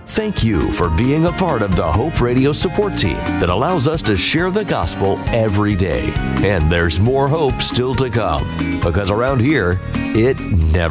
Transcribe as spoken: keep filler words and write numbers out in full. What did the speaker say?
Thank you for being a part of the Hope Radio support team that allows us to share the gospel every day. And there's more hope still to come, because around here, it never